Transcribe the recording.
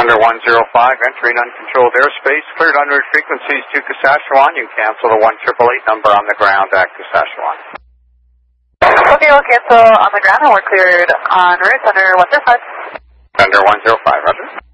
Thunder 105, entering uncontrolled airspace, cleared en route frequencies to Saskatchewan. You cancel the 1888 number on the ground at Saskatchewan. Okay, we'll cancel on the ground and we're cleared en route, Thunder 105. Thunder 105, roger.